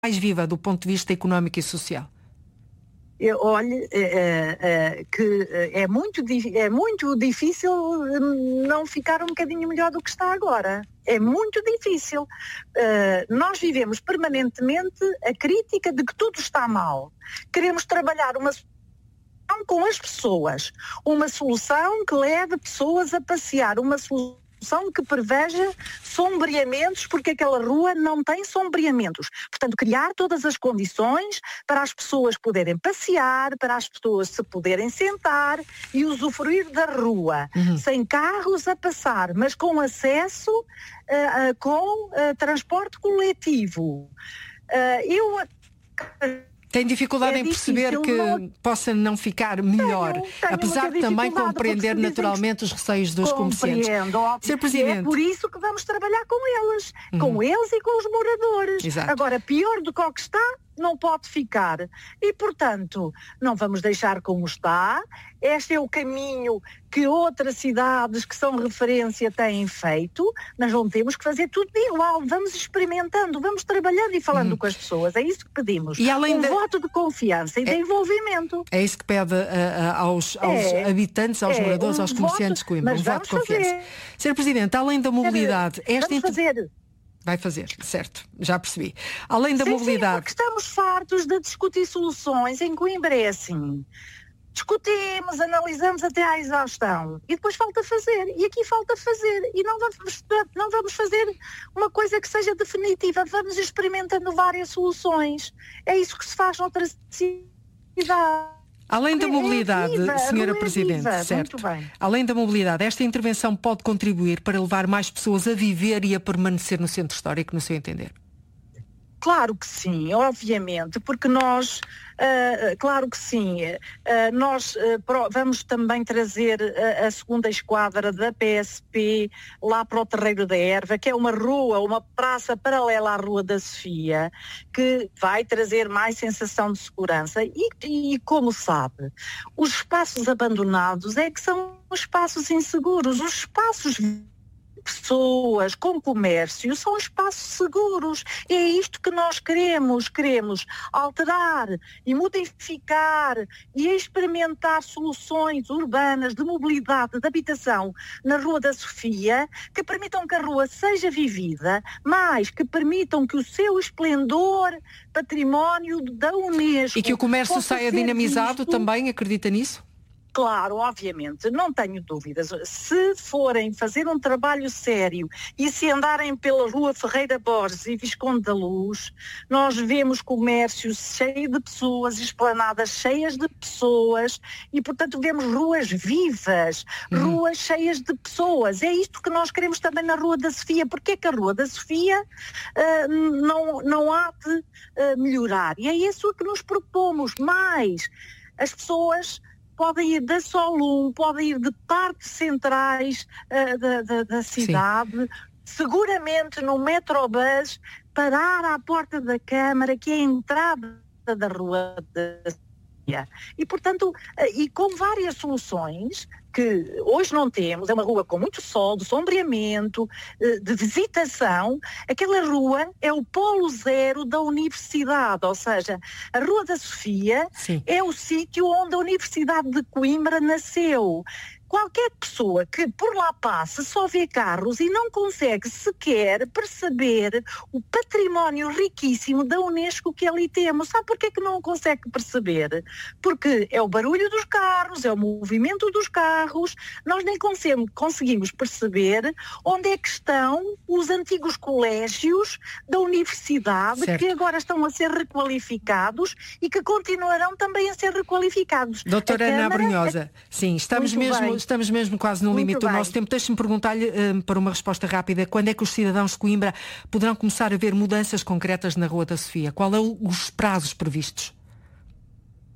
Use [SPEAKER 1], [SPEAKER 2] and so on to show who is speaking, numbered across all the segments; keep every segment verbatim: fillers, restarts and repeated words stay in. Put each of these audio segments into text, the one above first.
[SPEAKER 1] mais viva do ponto de vista económico e social?
[SPEAKER 2] Eu, olhe, é, é, que é muito, é muito difícil não ficar um bocadinho melhor do que está agora. É muito difícil. Uh, nós vivemos permanentemente a crítica de que tudo está mal. Queremos trabalhar uma solução com as pessoas, uma solução que leve pessoas a passear, uma solução que preveja sombreamentos, porque aquela rua não tem sombreamentos. Portanto, criar todas as condições para as pessoas poderem passear, para as pessoas se poderem sentar e usufruir da rua, uhum. sem carros a passar, mas com acesso uh, uh, com uh, transporte coletivo. Uh, eu...
[SPEAKER 1] Tem dificuldade
[SPEAKER 2] é
[SPEAKER 1] em perceber que
[SPEAKER 2] não...
[SPEAKER 1] possa não ficar melhor,
[SPEAKER 2] tenho, tenho
[SPEAKER 1] apesar de também compreender naturalmente os receios dos comerciantes.
[SPEAKER 2] Senhor Presidente. É por isso que vamos trabalhar com eles, uhum. com eles e com os moradores.
[SPEAKER 1] Exato.
[SPEAKER 2] Agora, pior do que o que está, não pode ficar. E, portanto, não vamos deixar como está. Este é o caminho que outras cidades que são referência têm feito. Nós não temos que fazer tudo igual. Vamos experimentando, vamos trabalhando e falando hum. com as pessoas. É isso que pedimos.
[SPEAKER 1] E além
[SPEAKER 2] um
[SPEAKER 1] de...
[SPEAKER 2] voto de confiança e é... de envolvimento.
[SPEAKER 1] É isso que pede uh, uh, aos, aos é... habitantes, aos é... moradores, um aos comerciantes
[SPEAKER 2] voto...
[SPEAKER 1] de Coimbra.
[SPEAKER 2] Mas
[SPEAKER 1] um voto de confiança.
[SPEAKER 2] Fazer.
[SPEAKER 1] senhor Presidente, além da mobilidade...
[SPEAKER 2] Vamos
[SPEAKER 1] esta
[SPEAKER 2] fazer...
[SPEAKER 1] Vai fazer, certo, já percebi. Além da
[SPEAKER 2] sim,
[SPEAKER 1] mobilidade...
[SPEAKER 2] Sim, porque estamos fartos de discutir soluções. Em Coimbra é assim. Discutimos, analisamos até à exaustão e depois falta fazer. E aqui falta fazer. E não vamos, não vamos fazer uma coisa que seja definitiva. Vamos experimentando várias soluções. É isso que se faz noutra cidade.
[SPEAKER 1] Além da mobilidade,
[SPEAKER 2] é viva,
[SPEAKER 1] senhora
[SPEAKER 2] é
[SPEAKER 1] Presidente,
[SPEAKER 2] viva.
[SPEAKER 1] certo.
[SPEAKER 2] Muito bem.
[SPEAKER 1] Além da mobilidade, esta intervenção pode contribuir para levar mais pessoas a viver e a permanecer no centro histórico, no seu entender?
[SPEAKER 2] Claro que sim, obviamente, porque nós, uh, claro que sim, uh, nós uh, pro, vamos também trazer a, a segunda esquadra da P S P lá para o Terreiro da Erva, que é uma rua, uma praça paralela à Rua da Sofia, que vai trazer mais sensação de segurança e, e como sabe, os espaços abandonados é que são espaços inseguros, os espaços pessoas com comércio são espaços seguros. E é isto que nós queremos. Queremos alterar e modificar e experimentar soluções urbanas de mobilidade, de habitação na Rua da Sofia, que permitam que a rua seja vivida, mas que permitam que o seu esplendor, património da Unesco...
[SPEAKER 1] E que o comércio saia dinamizado visto... também, acredita nisso?
[SPEAKER 2] Claro, obviamente, não tenho dúvidas. Se forem fazer um trabalho sério e se andarem pela Rua Ferreira Borges e Visconde da Luz, nós vemos comércio cheio de pessoas, esplanadas cheias de pessoas e, portanto, vemos ruas vivas, uhum. ruas cheias de pessoas. É isto que nós queremos também na Rua da Sofia. Porque é que a Rua da Sofia uh, não, não há de uh, melhorar? E é isso que nos propomos. Mais, as pessoas... podem ir da Solum, podem ir de partes centrais uh, da, da, da cidade, sim. seguramente no Metrobus, parar à porta da Câmara, que é a entrada da Rua da Sofia. E, portanto, uh, e com várias soluções que hoje não temos, é uma rua com muito sol, de sombreamento, de visitação. Aquela rua é o polo zero da universidade, ou seja, a Rua da Sofia Sim. é o sítio onde a Universidade de Coimbra nasceu. Qualquer pessoa que por lá passe só vê carros e não consegue sequer perceber o património riquíssimo da Unesco que ali temos. Sabe porquê que não consegue perceber? Porque é o barulho dos carros, é o movimento dos carros. Nós nem conseguimos perceber onde é que estão os antigos colégios da universidade, certo. Que agora estão a ser requalificados e que continuarão também a ser requalificados.
[SPEAKER 1] Doutora Ana Abrunhosa, é... sim, estamos mesmo... Bem. Estamos mesmo quase no Muito limite bem. do nosso tempo. Deixe-me perguntar-lhe, um, para uma resposta rápida, quando é que os cidadãos de Coimbra poderão começar a ver mudanças concretas na Rua da Sofia? Qual é o, os prazos previstos?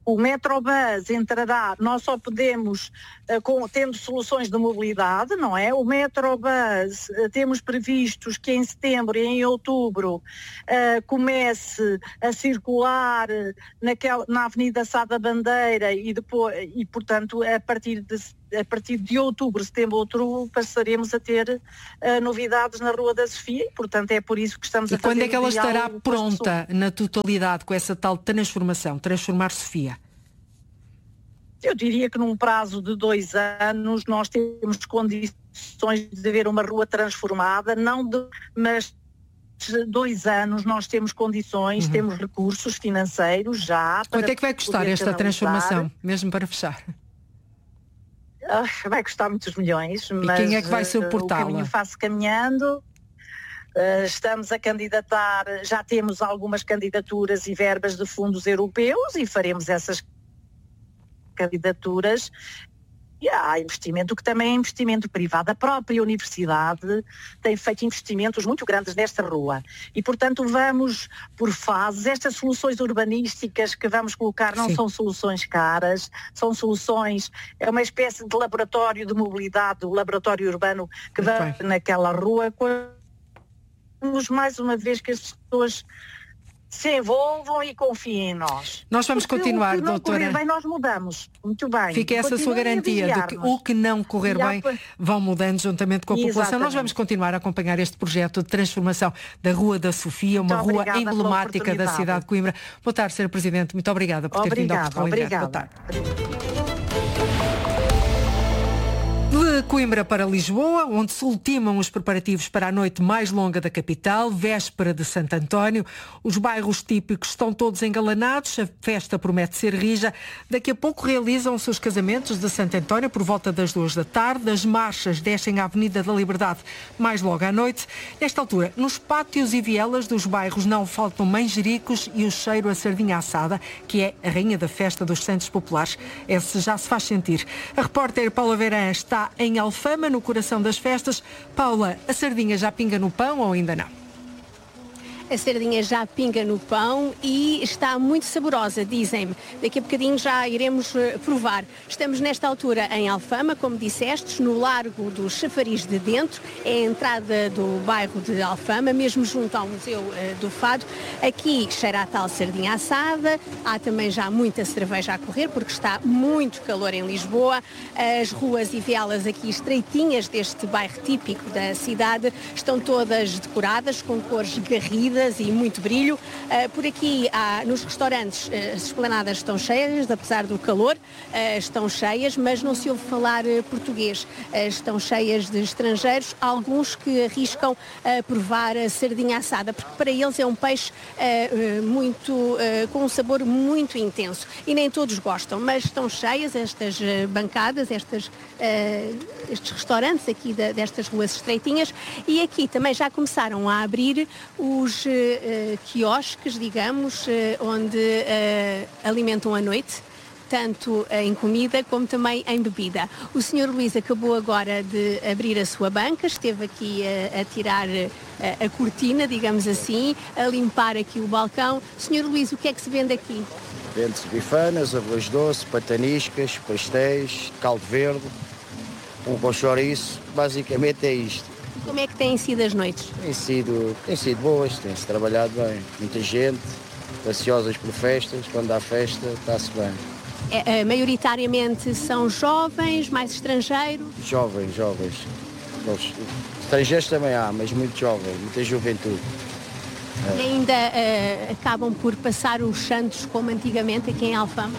[SPEAKER 2] o Metrobus entrará, nós só podemos, uh, com, tendo soluções de mobilidade, não é? O Metrobus, uh, temos previstos que em setembro e em outubro uh, comece a circular naquela, na Avenida Sá da Bandeira e depois, e portanto, a partir de a partir de outubro, setembro, outubro, passaremos a ter uh, novidades na Rua da Sofia, e, portanto, é por isso que estamos
[SPEAKER 1] e
[SPEAKER 2] a fazer.
[SPEAKER 1] E quando é que ela estará pronta na totalidade com essa tal transformação, transformar Sofia?
[SPEAKER 2] Eu diria que num prazo de dois anos nós temos condições de ver uma rua transformada, não de, mas dois anos nós temos condições, uhum. temos recursos financeiros já.
[SPEAKER 1] Quanto é que vai custar esta transformação, mesmo para fechar?
[SPEAKER 2] Vai custar muitos milhões,
[SPEAKER 1] e
[SPEAKER 2] mas
[SPEAKER 1] quem é que vai suportá-la?
[SPEAKER 2] O caminho faço caminhando. Uh, estamos a candidatar, já temos algumas candidaturas e verbas de fundos europeus e faremos essas candidaturas. E há investimento que também é investimento privado. A própria universidade tem feito investimentos muito grandes nesta rua e, portanto, vamos por fases. Estas soluções urbanísticas que vamos colocar não Sim. são soluções caras, são soluções, é uma espécie de laboratório de mobilidade, o laboratório urbano que vai naquela rua. Vamos mais uma vez que as pessoas se envolvam e confiem em nós.
[SPEAKER 1] Nós vamos
[SPEAKER 2] Porque
[SPEAKER 1] continuar,
[SPEAKER 2] o que não
[SPEAKER 1] doutora.
[SPEAKER 2] correr bem, nós mudamos. Muito bem.
[SPEAKER 1] Fica essa sua garantia de que o que não correr bem vão mudando juntamente com a população.
[SPEAKER 2] Exatamente.
[SPEAKER 1] Nós vamos continuar a acompanhar este projeto de transformação da Rua da Sofia, uma
[SPEAKER 2] Muito
[SPEAKER 1] rua emblemática da cidade de Coimbra. Boa tarde, senhora Presidente. Muito obrigada por ter
[SPEAKER 2] obrigada,
[SPEAKER 1] vindo ao Portugal.
[SPEAKER 2] Obrigada.
[SPEAKER 1] Boa tarde. De Coimbra para Lisboa, onde se ultimam os preparativos para a noite mais longa da capital, véspera de Santo António. Os bairros típicos estão todos engalanados, a festa promete ser rija. Daqui a pouco realizam-se os casamentos de Santo António por volta das duas da tarde. As marchas descem à Avenida da Liberdade mais logo à noite. Nesta altura, nos pátios e vielas dos bairros não faltam manjericos e o cheiro a sardinha assada, que é a rainha da festa dos Santos Populares. Esse já se faz sentir. A repórter Paula Verã está em Alfama, no coração das festas. Paula, a sardinha já pinga no pão ou ainda não?
[SPEAKER 3] A sardinha já pinga no pão e está muito saborosa, dizem-me. Daqui a bocadinho já iremos uh, provar. Estamos nesta altura em Alfama, como dissestes, no Largo do Chafariz de Dentro. É a entrada do bairro de Alfama, mesmo junto ao Museu uh, do Fado. Aqui cheira a tal sardinha assada. Há também já muita cerveja a correr, porque está muito calor em Lisboa. As ruas e vielas aqui estreitinhas deste bairro típico da cidade estão todas decoradas com cores garridas e muito brilho. Uh, por aqui, há, nos restaurantes, uh, as esplanadas estão cheias, apesar do calor, uh, estão cheias, mas não se ouve falar uh, português. Uh, estão cheias de estrangeiros, alguns que arriscam uh, provar a sardinha assada, porque para eles é um peixe uh, uh, muito, uh, com um sabor muito intenso. E nem todos gostam, mas estão cheias estas uh, bancadas, estas, uh, estes restaurantes aqui da, destas ruas estreitinhas, e aqui também já começaram a abrir os Uh, quiosques, digamos, uh, onde uh, alimentam a noite, tanto uh, em comida como também em bebida. O senhor Luís acabou agora de abrir a sua banca, esteve aqui uh, a tirar uh, a cortina, digamos assim, a limpar aqui o balcão. senhor Luís, o que é que se vende aqui?
[SPEAKER 4] Vende-se bifanas, arroz doce, pataniscas, pastéis, caldo verde, um bom chouriço, basicamente é isto.
[SPEAKER 3] Como é que têm sido as noites?
[SPEAKER 4] Tem sido, tem sido boas, tem-se trabalhado bem. Muita gente, ansiosas por festas, quando há festa, está-se bem.
[SPEAKER 3] É, maioritariamente são jovens, mais estrangeiros?
[SPEAKER 4] Jovens, jovens. Os estrangeiros também há, mas muito jovens, muita juventude.
[SPEAKER 3] E ainda uh, acabam por passar os santos como antigamente aqui em Alfama?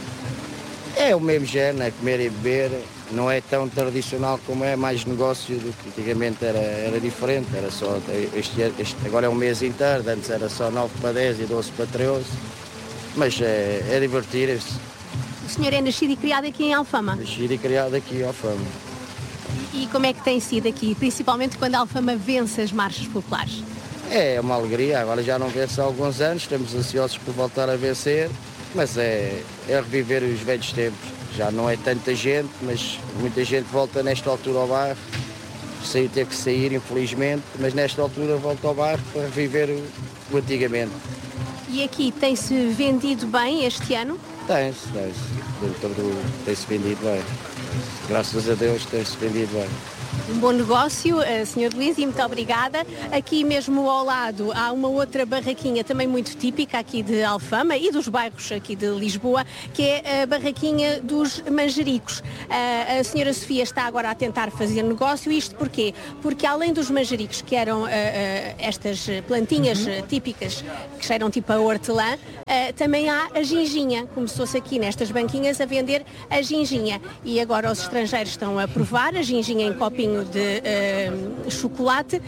[SPEAKER 4] É o mesmo género, é comer e beber. Não é tão tradicional como é, mais negócio do que antigamente era, era diferente, era só, este, este, agora é um mês inteiro, antes era só nove para dez e doze para treze, mas é, é divertir-se.
[SPEAKER 3] O senhor é nascido e criado aqui em Alfama?
[SPEAKER 4] Nascido e criado aqui em Alfama.
[SPEAKER 3] E, e como é que tem sido aqui, principalmente quando a Alfama vence as marchas populares?
[SPEAKER 4] É uma alegria, agora já não vence há alguns anos, estamos ansiosos por voltar a vencer, mas é, é reviver os velhos tempos. Já não é tanta gente, mas muita gente volta nesta altura ao bairro. Saiu, teve que sair, infelizmente, mas nesta altura volta ao bairro para reviver o, o antigamente.
[SPEAKER 3] E aqui tem-se vendido bem este ano?
[SPEAKER 4] Tem-se, tem-se. Dentro do... Tem-se vendido bem. Graças a Deus tem-se vendido bem.
[SPEAKER 3] Um bom negócio, senhor Luís, e muito obrigada. Aqui mesmo ao lado há uma outra barraquinha também muito típica aqui de Alfama e dos bairros aqui de Lisboa, que é a barraquinha dos manjericos. A senhora Sofia está agora a tentar fazer negócio, isto porquê? Porque além dos manjericos, que eram uh, uh, estas plantinhas uhum. típicas, que cheiram tipo a hortelã, uh, também há a ginginha. Começou-se aqui nestas banquinhas a vender a ginginha. E agora os estrangeiros estão a provar a ginginha em copinho de uh, chocolate.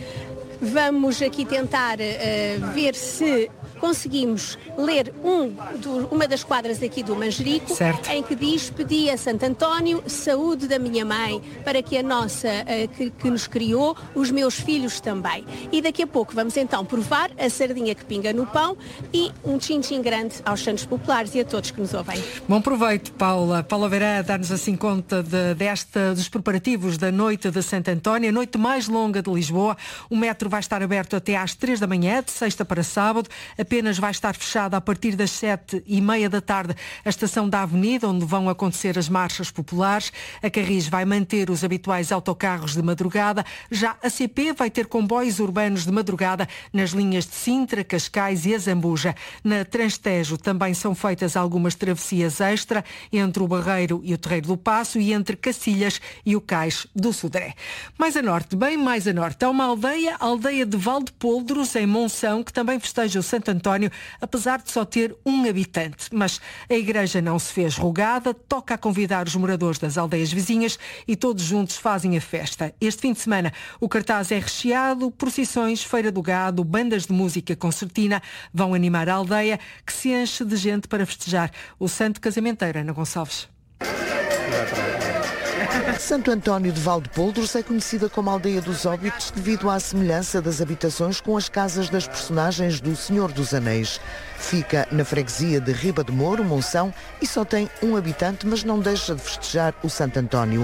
[SPEAKER 3] Vamos aqui tentar uh, ver se conseguimos ler um do, uma das quadras aqui do Manjerico, certo, em que diz: pedi a Santo António saúde da minha mãe, para que a nossa, uh, que, que nos criou, os meus filhos também. E daqui a pouco vamos então provar a sardinha que pinga no pão e um tchim-tchim grande aos Santos Populares e a todos que nos ouvem.
[SPEAKER 1] Bom proveito, Paula. Paula Verá dá-nos assim conta de, desta, dos preparativos da noite de Santo António, a noite mais longa de Lisboa. O metro vai estar aberto até às três da manhã, de sexta para sábado. Apenas vai estar fechada a partir das sete e meia da tarde a estação da Avenida, onde vão acontecer as marchas populares. A Carris vai manter os habituais autocarros de madrugada. Já a C P vai ter comboios urbanos de madrugada nas linhas de Sintra, Cascais e Azambuja. Na Transtejo também são feitas algumas travessias extra entre o Barreiro e o Terreiro do Paço e entre Cacilhas e o Cais do Sodré. Mais a norte, bem mais a norte, há uma aldeia, a aldeia de Valdepoldros, em Monção, que também festeja o Santo António, apesar de só ter um habitante. Mas a igreja não se fez rogada, toca a convidar os moradores das aldeias vizinhas e todos juntos fazem a festa. Este fim de semana o cartaz é recheado, procissões, feira do gado, bandas de música concertina vão animar a aldeia, que se enche de gente para festejar o Santo Casamenteiro. Ana Gonçalves.
[SPEAKER 5] Santo António de Valdepoldros é conhecida como a aldeia dos óbitos devido à semelhança das habitações com as casas das personagens do Senhor dos Anéis. Fica na freguesia de Riba de Moro, Monção, e só tem um habitante, mas não deixa de festejar o Santo António.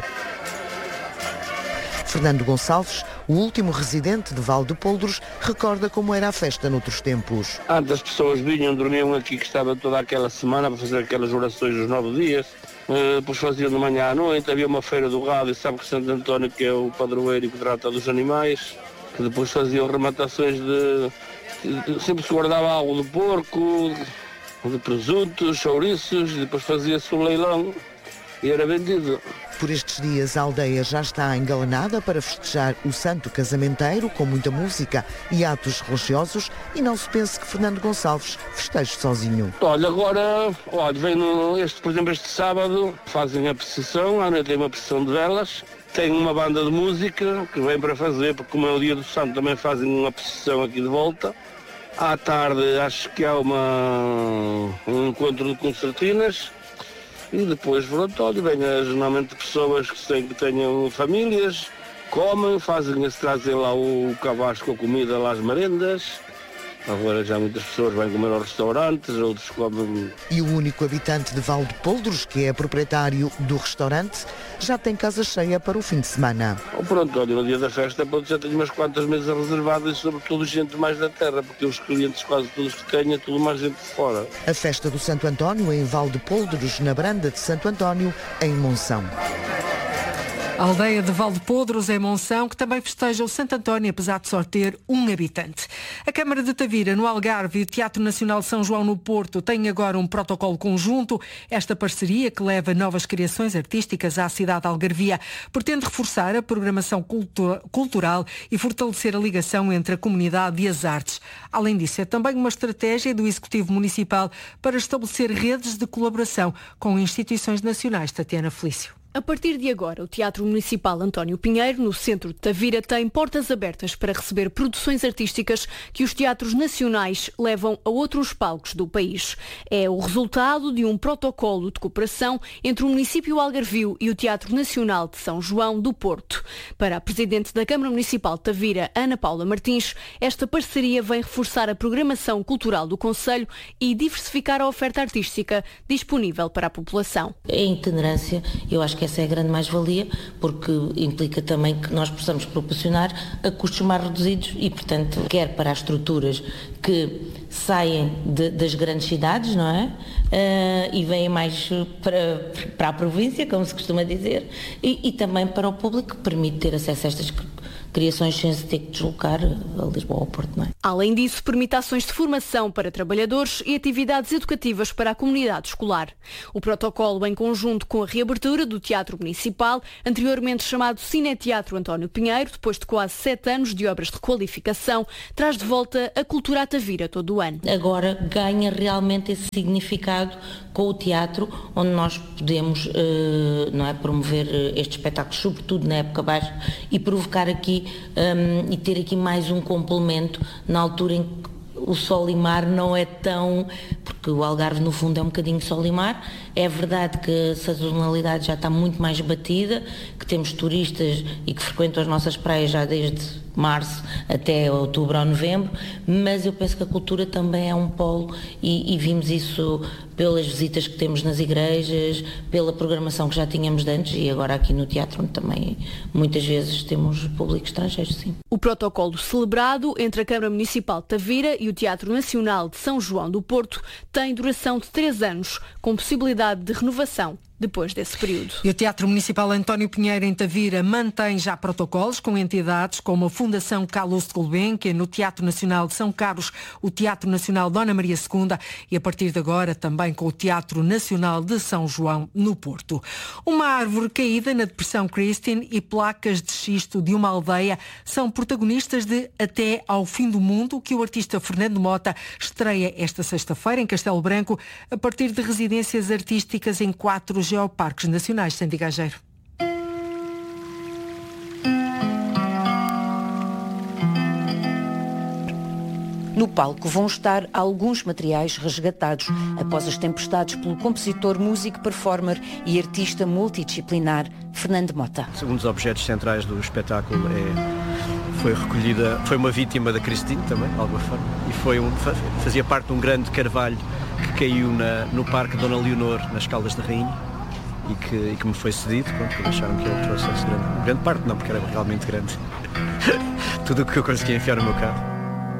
[SPEAKER 5] Fernando Gonçalves, o último residente de Valdepoldros, recorda como era a festa noutros tempos.
[SPEAKER 6] Antes as pessoas vinham, dormiam aqui, que estava toda aquela semana para fazer aquelas orações dos nove dias. Uh, depois faziam de manhã à noite, havia uma feira do gado, e sabe que Santo António, que é o padroeiro que trata dos animais, que depois faziam rematações de... de sempre se guardava algo de porco, de presuntos, chouriços, e depois fazia-se o leilão e era vendido.
[SPEAKER 5] Por estes dias a aldeia já está engalanada para festejar o Santo Casamenteiro, com muita música e atos religiosos, e não se pense que Fernando Gonçalves festeje sozinho.
[SPEAKER 6] Olha, agora, olha, vem no, este, por exemplo, este sábado fazem a procissão, à noite tem uma procissão de velas, tem uma banda de música que vem para fazer, porque como é o dia do Santo também fazem uma procissão aqui de volta. À tarde acho que há uma, um encontro de concertinas. E depois, pronto, olha, vêm geralmente pessoas que, têm, que tenham famílias, comem, fazem, se trazem lá o cabasco, a comida, lá as merendas. Agora já muitas pessoas vêm comer aos restaurantes, outros comem...
[SPEAKER 5] E o único habitante de Valdepoldros, que é proprietário do restaurante, já tem casa cheia para o fim de semana.
[SPEAKER 6] Oh, pronto, olha, no dia da festa já tenho umas quantas mesas reservadas, sobretudo gente mais da terra, porque os clientes quase todos que tenho, é tudo mais gente de fora.
[SPEAKER 5] A festa do Santo António em Valdepoldros, na Branda de Santo António, em Monção.
[SPEAKER 1] A aldeia de Valdepoldros, em Monção, que também festeja o Santo António, apesar de só ter um habitante. A Câmara de Tavira, no Algarve, e o Teatro Nacional de São João, no Porto, têm agora um protocolo conjunto. Esta parceria, que leva novas criações artísticas à cidade algarvia, pretende reforçar a programação cultu- cultural e fortalecer a ligação entre a comunidade e as artes. Além disso, é também uma estratégia do Executivo Municipal para estabelecer redes de colaboração com instituições nacionais. Tatiana Felício.
[SPEAKER 7] A partir de agora, o Teatro Municipal António Pinheiro, no centro de Tavira, tem portas abertas para receber produções artísticas que os teatros nacionais levam a outros palcos do país. É o resultado de um protocolo de cooperação entre o município algarvio e o Teatro Nacional de São João do Porto. Para a Presidente da Câmara Municipal de Tavira, Ana Paula Martins, esta parceria vem reforçar a programação cultural do concelho e diversificar a oferta artística disponível para a população.
[SPEAKER 8] A itinerância, eu acho que essa é a grande mais-valia, porque implica também que nós possamos proporcionar a custos mais reduzidos e, portanto, quer para as estruturas que saem de, das grandes cidades, não é? Uh, e vêm mais para, para a província, como se costuma dizer, e, e também para o público, que permite ter acesso a estas criações sem se ter que deslocar a Lisboa ou ao Porto, não é?
[SPEAKER 7] Além disso, permite ações de formação para trabalhadores e atividades educativas para a comunidade escolar. O protocolo, em conjunto com a reabertura do Teatro Municipal, anteriormente chamado Cineteatro António Pinheiro, depois de quase sete anos de obras de qualificação, traz de volta a cultura à Tavira todo o ano.
[SPEAKER 8] Agora ganha realmente esse significado com o teatro, onde nós podemos uh, não é, promover estes espetáculos, sobretudo na época baixa, e provocar aqui um, e ter aqui mais um complemento na altura em que o sol e mar não é tão... porque o Algarve no fundo é um bocadinho sol e mar. É verdade que a sazonalidade já está muito mais batida, que temos turistas e que frequentam as nossas praias já desde março até outubro ou novembro, mas eu penso que a cultura também é um polo e, e vimos isso pelas visitas que temos nas igrejas, pela programação que já tínhamos de antes e agora aqui no teatro, onde também muitas vezes temos público estrangeiro, sim.
[SPEAKER 7] O protocolo celebrado entre a Câmara Municipal de Tavira e o Teatro Nacional de São João do Porto tem duração de três anos, com possibilidade de renovação depois desse período.
[SPEAKER 1] E o Teatro Municipal António Pinheiro em Tavira mantém já protocolos com entidades como a Fundação Carlos de Gulbenkian, no Teatro Nacional de São Carlos, o Teatro Nacional Dona Maria segunda e a partir de agora também com o Teatro Nacional de São João no Porto. Uma árvore caída na Depressão Christine e placas de xisto de uma aldeia são protagonistas de Até ao Fim do Mundo, que o artista Fernando Mota estreia esta sexta-feira em Castelo Branco, a partir de residências artísticas em quatro geoparques nacionais. Sandy Gageiro.
[SPEAKER 9] No palco vão estar alguns materiais resgatados após as tempestades pelo compositor, músico, performer e artista multidisciplinar Fernando Mota.
[SPEAKER 10] Um dos objetos centrais do espetáculo é, foi recolhida, foi uma vítima da Christine também, de alguma forma, e foi um, fazia parte de um grande carvalho que caiu na, no Parque Dona Leonor, nas Caldas da Rainha, e que, e que me foi cedido, pronto, porque acharam que ele trouxesse grande, grande parte, não, porque era realmente grande. Tudo o que eu conseguia enfiar no meu carro.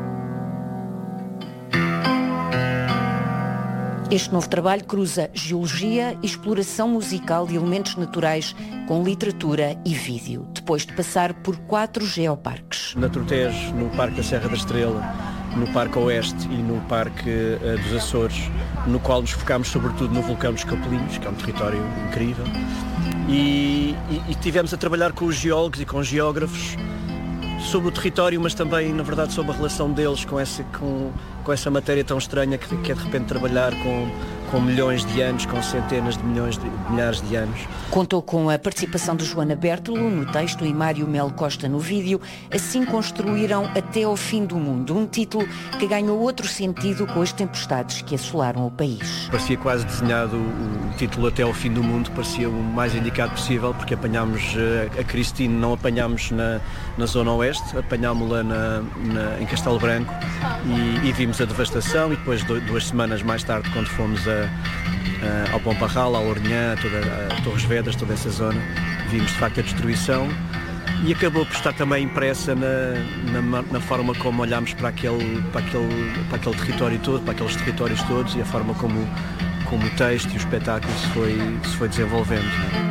[SPEAKER 9] Este novo trabalho cruza geologia e exploração musical de elementos naturais com literatura e vídeo, depois de passar por quatro geoparques.
[SPEAKER 10] Na Tortejo, no Parque da Serra da Estrela, no Parque Oeste e no Parque uh, dos Açores, no qual nos focámos sobretudo no vulcão dos Capelinhos, que é um território incrível, e, e, e tivemos a trabalhar com os geólogos e com os geógrafos sobre o território, mas também, na verdade, sobre a relação deles com essa, com, com essa matéria tão estranha que, que é de repente trabalhar com, com milhões de anos, com centenas de milhões de milhares de anos.
[SPEAKER 9] Contou com a participação de Joana Bertolo no texto e Mário Melo Costa no vídeo. Assim construíram Até ao Fim do Mundo, um título que ganhou outro sentido com as tempestades que assolaram o país.
[SPEAKER 10] Parecia quase desenhado o título Até ao Fim do Mundo, parecia o mais indicado possível, porque apanhámos a Christine, não apanhámos na, na zona oeste, apanhámos-la na, na, em Castelo Branco e, e vimos a devastação, e depois duas semanas mais tarde, quando fomos a Uh, ao Pomparral, ao Ornhã, toda, a Torres Vedras, toda essa zona, vimos de facto a destruição e acabou por estar também impressa na, na, na forma como olhámos para aquele, para, aquele, para aquele território todo, para aqueles territórios todos e a forma como, como o texto e o espetáculo se foi, se foi desenvolvendo.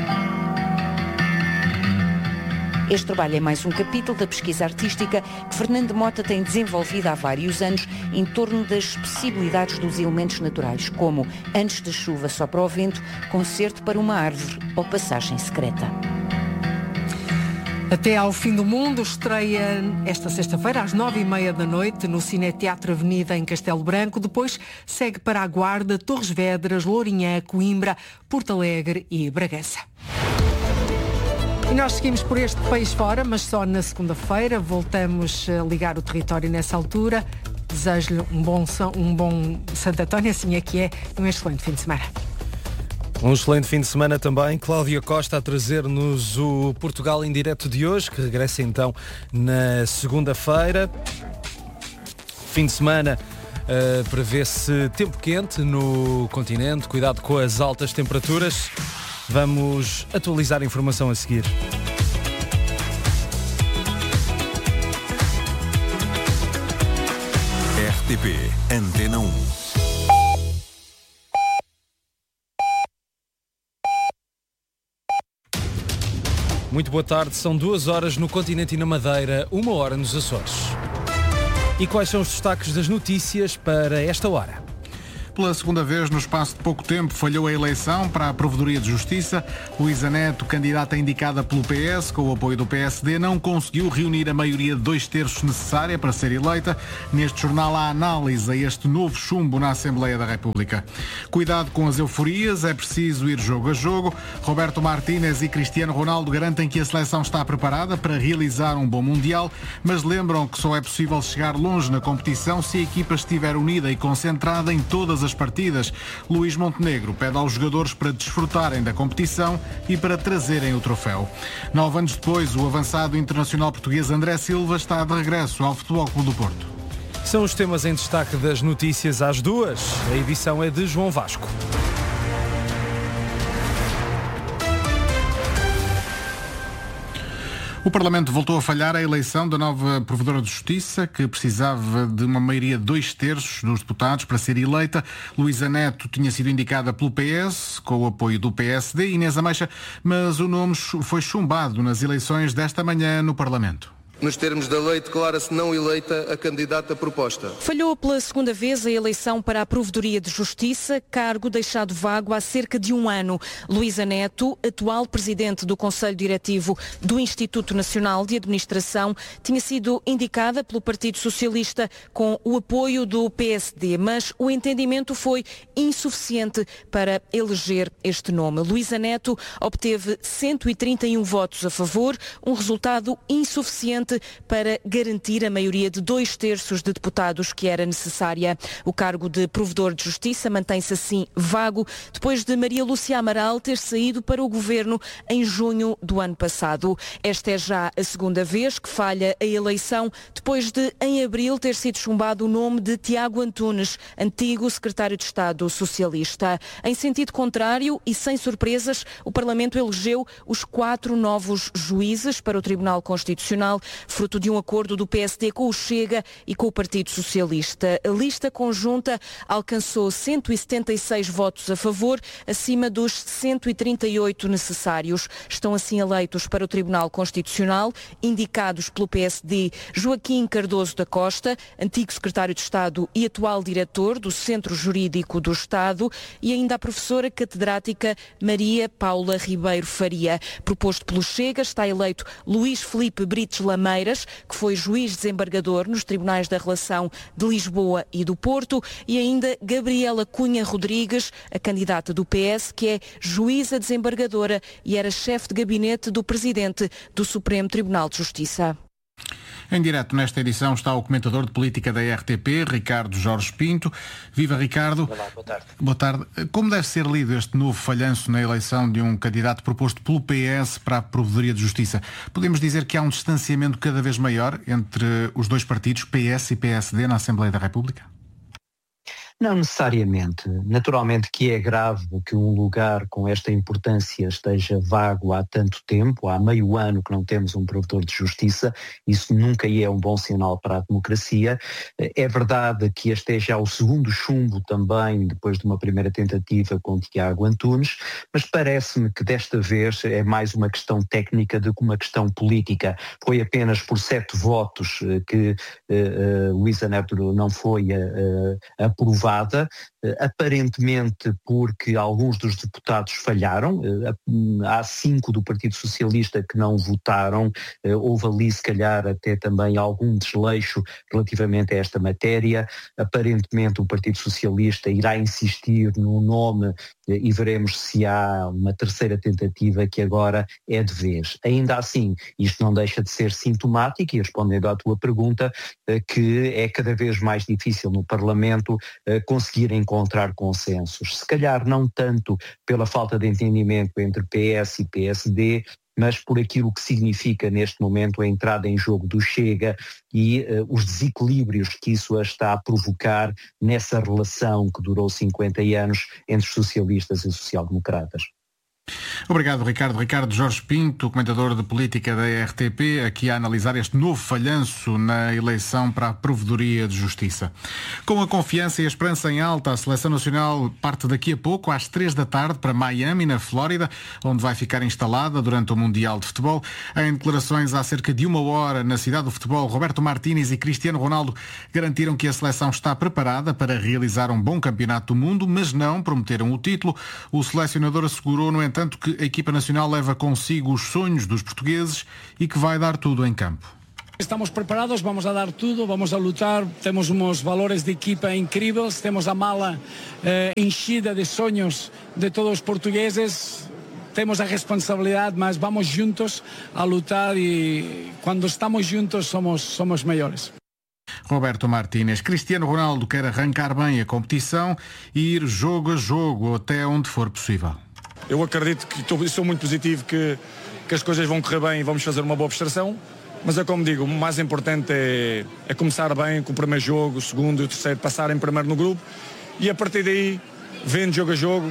[SPEAKER 9] Este trabalho é mais um capítulo da pesquisa artística que Fernando Mota tem desenvolvido há vários anos em torno das possibilidades dos elementos naturais, como Antes da Chuva Sopra o Vento, Concerto para uma Árvore ou Passagem Secreta.
[SPEAKER 1] Até ao Fim do Mundo estreia esta sexta-feira às nove e meia da noite no Cineteatro Avenida em Castelo Branco. Depois segue para a Guarda, Torres Vedras, Lourinhã, Coimbra, Porto Alegre e Bragança. E nós seguimos por este país fora, mas só na segunda-feira. Voltamos a ligar o território nessa altura. Desejo-lhe um bom, um bom Santo António, assim é que é, e um excelente fim de semana.
[SPEAKER 11] Um excelente fim de semana também. Cláudia Costa a trazer-nos o Portugal em direto de hoje, que regressa então na segunda-feira. Fim de semana uh, prevê-se tempo quente no continente. Cuidado com as altas temperaturas. Vamos atualizar a informação a seguir. R
[SPEAKER 12] T P Antena um.
[SPEAKER 11] Muito boa tarde, são duas horas no continente e na Madeira, uma hora nos Açores. E quais são os destaques das notícias para esta hora?
[SPEAKER 13] Pela segunda vez, no espaço de pouco tempo, falhou a eleição para a Provedoria de Justiça. Luísa Neto, candidata indicada pelo P S, com o apoio do P S D, não conseguiu reunir a maioria de dois terços necessária para ser eleita. Neste jornal há análise a este novo chumbo na Assembleia da República. Cuidado com as euforias, é preciso ir jogo a jogo. Roberto Martínez e Cristiano Ronaldo garantem que a seleção está preparada para realizar um bom Mundial, mas lembram que só é possível chegar longe na competição se a equipa estiver unida e concentrada em todas as partidas. Luís Montenegro pede aos jogadores para desfrutarem da competição e para trazerem o troféu. Nove anos depois, o avançado internacional português André Silva está de regresso ao Futebol Clube do Porto.
[SPEAKER 11] São os temas em destaque das notícias às duas. A edição é de João Vasco.
[SPEAKER 13] O Parlamento voltou a falhar a eleição da nova Provedora de Justiça, que precisava de uma maioria de dois terços dos deputados para ser eleita. Luísa Neto tinha sido indicada pelo P S, com o apoio do P S D, Inês Ameixa, mas o nome foi chumbado nas eleições desta manhã no Parlamento.
[SPEAKER 14] Nos termos da lei, declara-se não eleita a candidata proposta.
[SPEAKER 15] Falhou pela segunda vez a eleição para a Provedoria de Justiça, cargo deixado vago há cerca de um ano. Luísa Neto, atual presidente do Conselho Diretivo do Instituto Nacional de Administração, tinha sido indicada pelo Partido Socialista com o apoio do P S D, mas o entendimento foi insuficiente para eleger este nome. Luísa Neto obteve cento e trinta e um votos a favor, um resultado insuficiente para garantir a maioria de dois terços de deputados que era necessária. O cargo de Provedor de Justiça mantém-se assim vago, depois de Maria Lúcia Amaral ter saído para o Governo em junho do ano passado. Esta é já a segunda vez que falha a eleição, depois de, em abril, ter sido chumbado o nome de Tiago Antunes, antigo secretário de Estado socialista. Em sentido contrário e sem surpresas, o Parlamento elegeu os quatro novos juízes para o Tribunal Constitucional, fruto de um acordo do P S D com o Chega e com o Partido Socialista. A lista conjunta alcançou cento e setenta e seis votos a favor, acima dos cento e trinta e oito necessários. Estão assim eleitos para o Tribunal Constitucional, indicados pelo P S D, Joaquim Cardoso da Costa, antigo secretário de Estado e atual diretor do Centro Jurídico do Estado, e ainda a professora catedrática Maria Paula Ribeiro Faria. Proposto pelo Chega, está eleito Luís Filipe Brites Lameiras, que foi juiz desembargador nos Tribunais da Relação de Lisboa e do Porto, e ainda Gabriela Cunha Rodrigues, a candidata do P S, que é juíza desembargadora e era chefe de gabinete do presidente do Supremo Tribunal de Justiça.
[SPEAKER 13] Em direto nesta edição está o comentador de política da R T P, Ricardo Jorge Pinto. Viva, Ricardo.
[SPEAKER 16] Olá, boa tarde.
[SPEAKER 13] Boa tarde. Como deve ser lido este novo falhanço na eleição de um candidato proposto pelo P S para a Provedoria de Justiça? Podemos dizer que há um distanciamento cada vez maior entre os dois partidos, P S e P S D, na Assembleia da República?
[SPEAKER 16] Não necessariamente. Naturalmente que é grave que um lugar com esta importância esteja vago há tanto tempo, há meio ano que não temos um provedor de justiça, isso nunca é um bom sinal para a democracia. É verdade que este é já o segundo chumbo também, depois de uma primeira tentativa com Tiago Antunes, mas parece-me que desta vez é mais uma questão técnica do que uma questão política. Foi apenas por sete votos que uh, uh, Luísa Neto não foi uh, aprovada, aparentemente porque alguns dos deputados falharam. Há cinco do Partido Socialista que não votaram, houve ali se calhar até também algum desleixo relativamente a esta matéria. Aparentemente o Partido Socialista irá insistir no nome e veremos se há uma terceira tentativa que agora é de vez. Ainda assim, isto não deixa de ser sintomático, e respondendo à tua pergunta, que é cada vez mais difícil no Parlamento conseguir encontrar consensos. Se calhar não tanto pela falta de entendimento entre P S e P S D, mas por aquilo que significa neste momento a entrada em jogo do Chega e uh, os desequilíbrios que isso está a provocar nessa relação que durou cinquenta anos entre os socialistas e os social-democratas.
[SPEAKER 13] Obrigado, Ricardo. Ricardo Jorge Pinto, comentador de política da R T P, aqui a analisar este novo falhanço na eleição para a Provedoria de Justiça. Com a confiança e a esperança em alta, a Seleção Nacional parte daqui a pouco, às três da tarde, para Miami, na Flórida, onde vai ficar instalada durante o Mundial de Futebol. Em declarações há cerca de uma hora na cidade do futebol, Roberto Martínez e Cristiano Ronaldo garantiram que a seleção está preparada para realizar um bom campeonato do mundo, mas não prometeram o título. O selecionador assegurou, no entanto, que a equipa nacional leva consigo os sonhos dos portugueses e que vai dar tudo em campo.
[SPEAKER 12] Estamos preparados, vamos a dar tudo, vamos a lutar, temos uns valores de equipa incríveis, temos a mala eh, enchida de sonhos de todos os portugueses, temos a responsabilidade, mas vamos juntos a lutar e quando estamos juntos somos, somos melhores.
[SPEAKER 13] Roberto Martínez. Cristiano Ronaldo quer arrancar bem a competição e ir jogo a jogo até onde for possível.
[SPEAKER 17] Eu acredito que estou, sou muito positivo que, que as coisas vão correr bem e vamos fazer uma boa prestação, mas é como digo, o mais importante é, é começar bem com o primeiro jogo, o segundo e o terceiro, passar em primeiro no grupo e a partir daí, vendo jogo a jogo,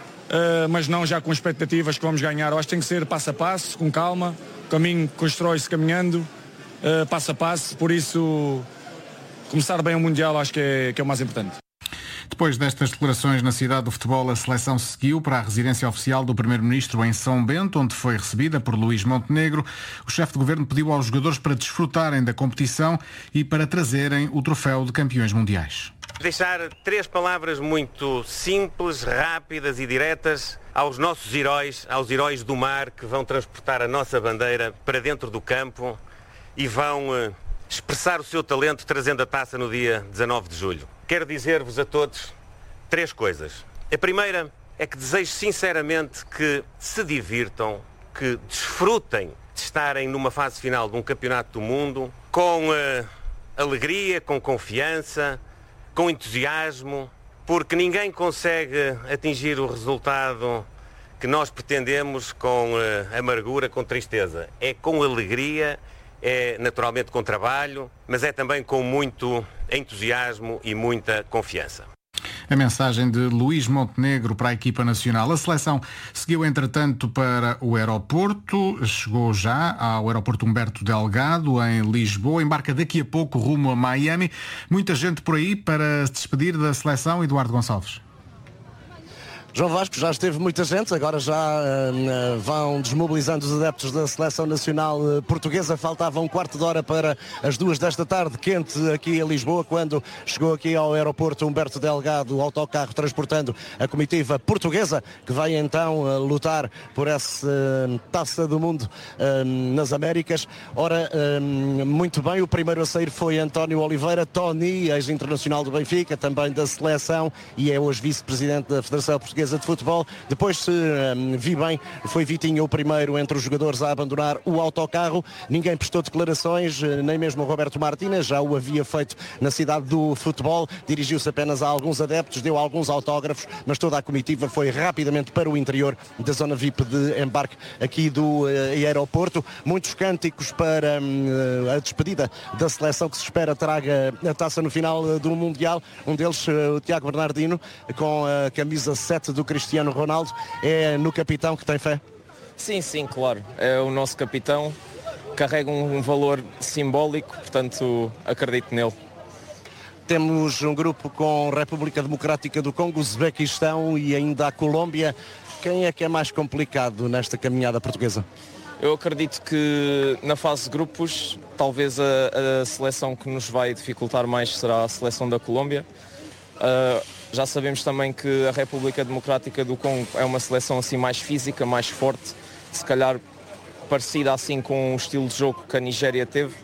[SPEAKER 17] uh, mas não já com expectativas que vamos ganhar. Eu acho que tem que ser passo a passo, com calma, o caminho constrói-se caminhando, uh, passo a passo, por isso começar bem o Mundial acho que é, que é o mais importante.
[SPEAKER 13] Depois destas declarações na cidade do futebol, a seleção seguiu para a residência oficial do primeiro-ministro em São Bento, onde foi recebida por Luís Montenegro. O chefe de governo pediu aos jogadores para desfrutarem da competição e para trazerem o troféu de campeões mundiais.
[SPEAKER 18] Deixar três palavras muito simples, rápidas e diretas aos nossos heróis, aos heróis do mar que vão transportar a nossa bandeira para dentro do campo e vão uh, expressar o seu talento trazendo a taça no dia dezanove de julho. Quero dizer-vos a todos três coisas. A primeira é que desejo sinceramente que se divirtam, que desfrutem de estarem numa fase final de um campeonato do mundo com uh, alegria, com confiança, com entusiasmo, porque ninguém consegue atingir o resultado que nós pretendemos com uh, amargura, com tristeza. É com alegria, é naturalmente com trabalho, mas é também com muito entusiasmo e muita confiança.
[SPEAKER 13] A mensagem de Luís Montenegro para a equipa nacional. A seleção seguiu, entretanto, para o aeroporto. Chegou já ao aeroporto Humberto Delgado, em Lisboa. Embarca daqui a pouco rumo a Miami. Muita gente por aí para se despedir da seleção. Eduardo Gonçalves.
[SPEAKER 19] João Vasco, já esteve muita gente, agora já uh, vão desmobilizando os adeptos da Seleção Nacional uh, Portuguesa. Faltava um quarto de hora para as duas desta tarde, quente aqui em Lisboa, quando chegou aqui ao aeroporto Humberto Delgado, o autocarro transportando a comitiva portuguesa, que vai então uh, lutar por essa uh, Taça do Mundo uh, nas Américas. Ora, uh, muito bem, o primeiro a sair foi António Oliveira, Tony, ex-internacional do Benfica, também da seleção, e é hoje vice-presidente da Federação Portuguesa de Futebol. Depois, se um, vi bem, foi Vitinho o primeiro entre os jogadores a abandonar o autocarro. Ninguém prestou declarações, nem mesmo o Roberto Martínez, já o havia feito na cidade do futebol. Dirigiu-se apenas a alguns adeptos, deu alguns autógrafos, mas toda a comitiva foi rapidamente para o interior da zona V I P de embarque aqui do uh, aeroporto. Muitos cânticos para um, a despedida da seleção que se espera traga a taça no final uh, do Mundial. Um deles, uh, o Tiago Bernardino, com a camisa sete do Cristiano Ronaldo. É no capitão que tem fé?
[SPEAKER 20] Sim, sim, claro. É o nosso capitão. Carrega um, um valor simbólico, portanto acredito nele.
[SPEAKER 19] Temos um grupo com República Democrática do Congo, Uzbequistão e ainda a Colômbia. Quem é que é mais complicado nesta caminhada portuguesa?
[SPEAKER 20] Eu acredito que na fase de grupos, talvez a, a seleção que nos vai dificultar mais será a seleção da Colômbia. Uh, já sabemos também que a República Democrática do Congo é uma seleção assim mais física, mais forte, se calhar parecida assim com o estilo de jogo que a Nigéria teve,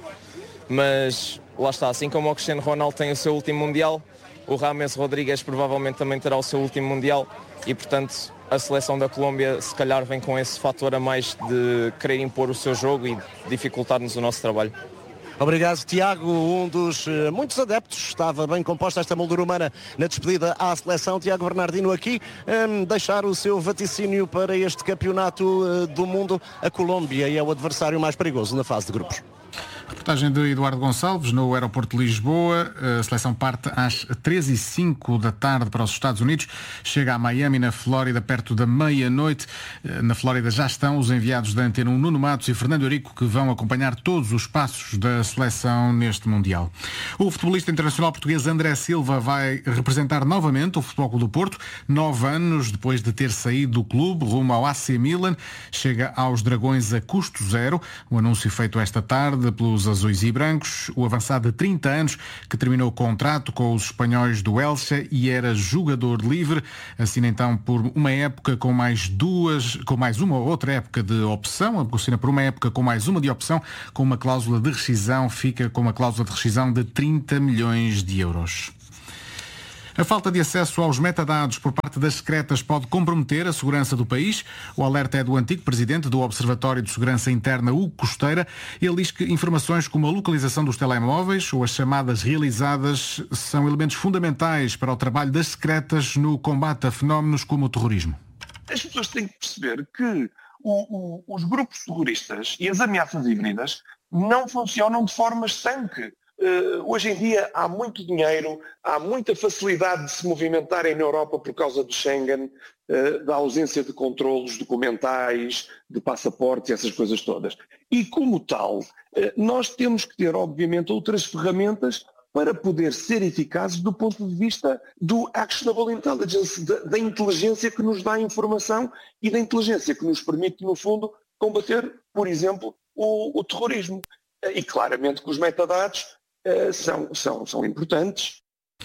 [SPEAKER 20] mas lá está, assim como o Cristiano Ronaldo tem o seu último Mundial, o James Rodrigues provavelmente também terá o seu último Mundial e, portanto, a seleção da Colômbia se calhar vem com esse fator a mais de querer impor o seu jogo e dificultar-nos o nosso trabalho.
[SPEAKER 19] Obrigado, Tiago, um dos uh, muitos adeptos. Estava bem composta esta moldura humana na despedida à seleção. Tiago Bernardino aqui, um, deixar o seu vaticínio para este campeonato uh, do mundo. A Colômbia é o adversário mais perigoso na fase de grupos.
[SPEAKER 13] Reportagem de Eduardo Gonçalves no aeroporto de Lisboa. A seleção parte às treze e cinco da tarde para os Estados Unidos. Chega a Miami, na Flórida, perto da meia-noite. Na Flórida já estão os enviados da Antena um, Nuno Matos e Fernando Eurico, que vão acompanhar todos os passos da seleção neste Mundial. O futebolista internacional português André Silva vai representar novamente o Futebol Clube do Porto, nove anos depois de ter saído do clube, rumo ao A C Milan. Chega aos Dragões a custo zero. O anúncio feito esta tarde pelos azuis e brancos. O avançado de trinta anos, que terminou o contrato com os espanhóis do Elche e era jogador livre, assina então por uma época com mais duas, com mais uma ou outra época de opção, assina por uma época com mais uma de opção, com uma cláusula de rescisão, fica com uma cláusula de rescisão de trinta milhões de euros. A falta de acesso aos metadados por parte das secretas pode comprometer a segurança do país. O alerta é do antigo presidente do Observatório de Segurança Interna, Hugo Costeira. Ele diz que informações como a localização dos telemóveis ou as chamadas realizadas são elementos fundamentais para o trabalho das secretas no combate a fenómenos como o terrorismo.
[SPEAKER 21] As pessoas têm que perceber que o, o, os grupos terroristas e as ameaças híbridas não funcionam de forma estanque. Uh, hoje em dia há muito dinheiro, há muita facilidade de se movimentarem na Europa por causa do Schengen, uh, da ausência de controlos documentais, de passaportes e essas coisas todas. E como tal, uh, nós temos que ter, obviamente, outras ferramentas para poder ser eficazes do ponto de vista do actionable intelligence, da, da inteligência que nos dá a informação e da inteligência que nos permite, no fundo, combater, por exemplo, o, o terrorismo. Uh, e claramente que os metadados Uh, são, são, são importantes.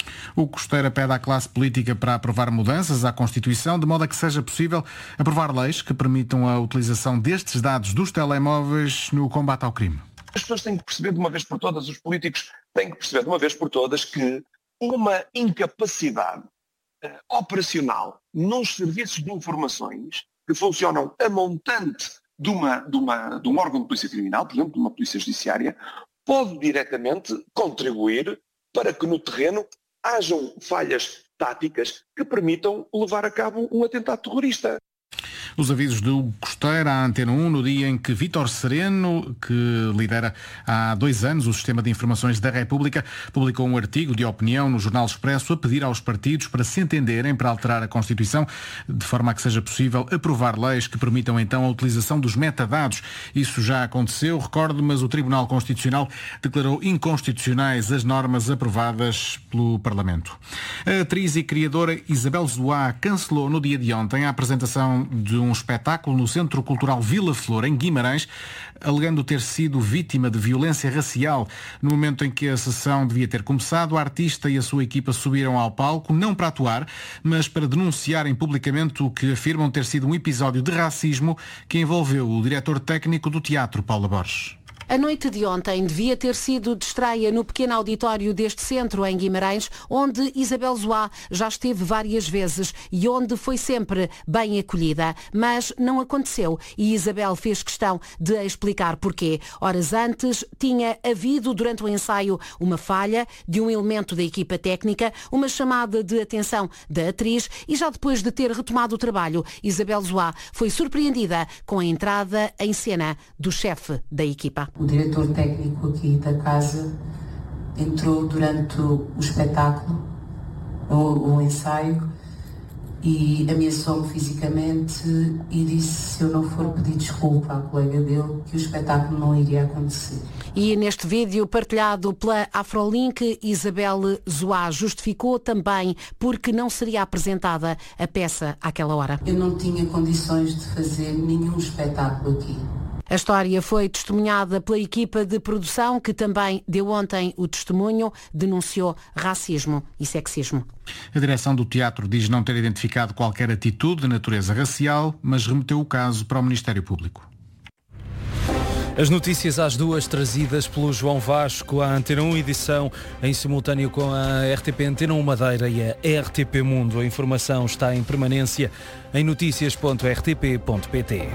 [SPEAKER 13] O Costeira pede à classe política para aprovar mudanças à Constituição, de modo a que seja possível aprovar leis que permitam a utilização destes dados dos telemóveis no combate ao crime.
[SPEAKER 21] As pessoas têm que perceber de uma vez por todas, os políticos têm que perceber de uma vez por todas que uma incapacidade uh, operacional nos serviços de informações que funcionam a montante de, uma, de, uma, de um órgão de polícia criminal, por exemplo, de uma polícia judiciária, pode diretamente contribuir para que no terreno hajam falhas táticas que permitam levar a cabo um atentado terrorista.
[SPEAKER 13] Os avisos de Hugo Costeira à Antena um no dia em que Vítor Sereno, que lidera há dois anos o Sistema de Informações da República, publicou um artigo de opinião no Jornal Expresso a pedir aos partidos para se entenderem para alterar a Constituição, de forma a que seja possível aprovar leis que permitam então a utilização dos metadados. Isso já aconteceu, recordo, mas o Tribunal Constitucional declarou inconstitucionais as normas aprovadas pelo Parlamento. A atriz e criadora Isabel Zoá cancelou no dia de ontem a apresentação de um espetáculo no Centro Cultural Vila Flor, em Guimarães, alegando ter sido vítima de violência racial. No momento em que a sessão devia ter começado, a artista e a sua equipa subiram ao palco, não para atuar, mas para denunciarem publicamente o que afirmam ter sido um episódio de racismo que envolveu o diretor técnico do teatro, Paula Borges.
[SPEAKER 22] A noite de ontem devia ter sido de estreia no pequeno auditório deste centro em Guimarães, onde Isabel Zoá já esteve várias vezes e onde foi sempre bem acolhida. Mas não aconteceu e Isabel fez questão de explicar porquê. Horas antes tinha havido durante o ensaio uma falha de um elemento da equipa técnica, uma chamada de atenção da atriz e já depois de ter retomado o trabalho, Isabel Zoá foi surpreendida com a entrada em cena do chefe da equipa.
[SPEAKER 23] O diretor técnico aqui da casa entrou durante o, o espetáculo, o, o ensaio, e ameaçou-me fisicamente e disse, se eu não for pedir desculpa à colega dele, que o espetáculo não iria acontecer.
[SPEAKER 22] E neste vídeo partilhado pela Afrolink, Isabel Zoá justificou também porque não seria apresentada a peça àquela hora.
[SPEAKER 23] Eu não tinha condições de fazer nenhum espetáculo aqui.
[SPEAKER 22] A história foi testemunhada pela equipa de produção, que também deu ontem o testemunho, denunciou racismo e sexismo.
[SPEAKER 13] A direção do teatro diz não ter identificado qualquer atitude de natureza racial, mas remeteu o caso para o Ministério Público.
[SPEAKER 11] As notícias às duas, trazidas pelo João Vasco, à Antena um, edição em simultâneo com a R T P Antena um Madeira e a R T P Mundo. A informação está em permanência em notícias ponto r t p ponto p t.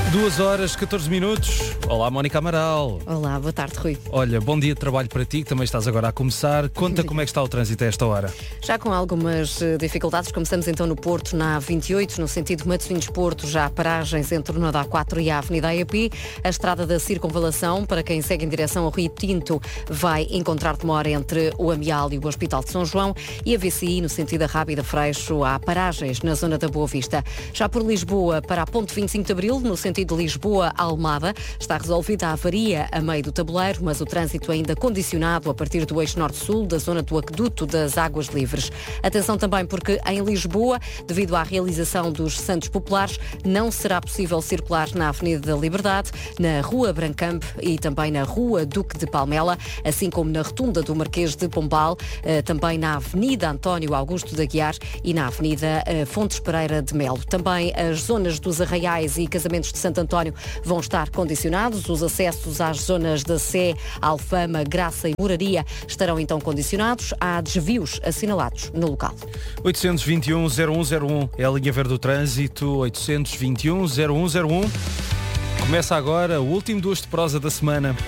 [SPEAKER 11] duas horas, catorze minutos. Olá, Mónica Amaral.
[SPEAKER 2] Olá, boa tarde, Rui.
[SPEAKER 11] Olha, bom dia de trabalho para ti, que também estás agora a começar. Conta como é que está o trânsito a esta hora.
[SPEAKER 2] Já com algumas dificuldades, começamos então no Porto, na A vinte e oito, no sentido Matosinhos-Porto, já há paragens entre o A quatro e a Avenida A E P. A estrada da Circunvalação, para quem segue em direção ao Rio Tinto, vai encontrar demora entre o Amial e o Hospital de São João. E a V C I, no sentido da Rábida Freixo, há paragens na zona da Boa Vista. Já por Lisboa, para a Ponte vinte e cinco de Abril, no sentido de Lisboa-Almada, está resolvida a avaria a meio do tabuleiro, mas o trânsito ainda condicionado a partir do eixo norte-sul, da zona do aqueduto das Águas Livres. Atenção também porque em Lisboa, devido à realização dos Santos Populares, não será possível circular na Avenida da Liberdade, na Rua Brancamp e também na Rua Duque de Palmela, assim como na Rotunda do Marquês de Pombal, também na Avenida António Augusto de Aguiar e na Avenida Fontes Pereira de Melo. Também as zonas dos Arraiais e Casamentos de Santo António vão estar condicionados. Os acessos às zonas da Sé, Alfama, Graça e Moraria estarão então condicionados. Há desvios assinalados no local.
[SPEAKER 11] oitocentos e vinte e um, zero um zero um é a linha verde do trânsito. oitocentos e vinte e um, zero um zero um. Começa agora o último Duas de Prosa da semana.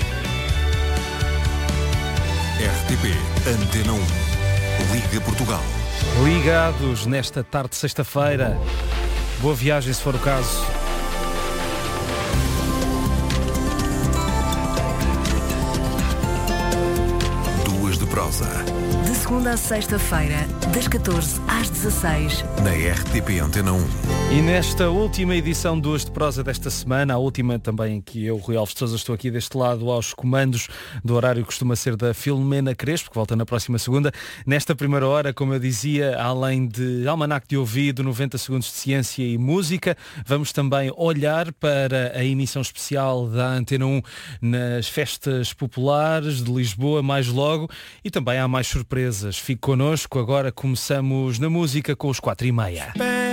[SPEAKER 3] R T P Antena um. Liga Portugal.
[SPEAKER 11] Ligados nesta tarde de sexta-feira. Boa viagem, se for o caso.
[SPEAKER 3] Duas de Prosa.
[SPEAKER 4] De segunda a sexta-feira, das catorze às dezasseis.
[SPEAKER 3] Na R T P Antena um.
[SPEAKER 11] E nesta última edição de Duas de Prosa desta semana, a última também em que eu, Rui Alves de Sousa, estou aqui deste lado aos comandos do horário que costuma ser da Filomena Crespo, que volta na próxima segunda. Nesta primeira hora, como eu dizia, além de Almanac de Ouvido, noventa segundos de ciência e música, vamos também olhar para a emissão especial da Antena um nas festas populares de Lisboa, mais logo, e também há mais surpresas. Fique connosco, agora começamos na música com os quatro e meia.